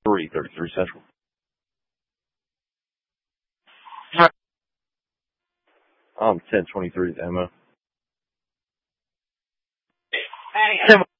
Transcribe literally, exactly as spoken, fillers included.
three thirty-three Central. Um, ten twenty-three is ammo. Hey,